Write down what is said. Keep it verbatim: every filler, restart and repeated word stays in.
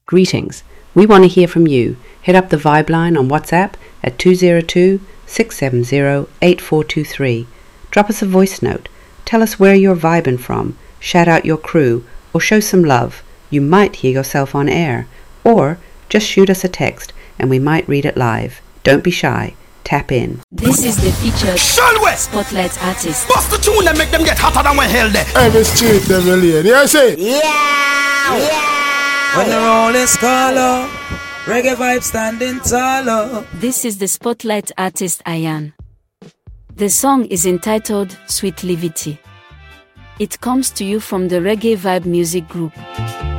Greetings. We want to hear from you. Hit up the Vibe line on WhatsApp at two zero two, six seven zero, eight four two three. Drop us a voice note. Tell us where you're vibing from. Shout out your crew or show some love. You might hear yourself on air. Or just shoot us a text and we might read it live. Don't be shy. Tap in. This is the featured Spotlight artist. Bust the tune and make them get hotter than when hell there. Every street them alien. You see? Yeah, yeah. When the rollers call up, reggae vibe standing tall up. This is the Spotlight artist Ayan. The song is entitled Sweet Levity. It comes to you from the Reggae Vibe Music Group.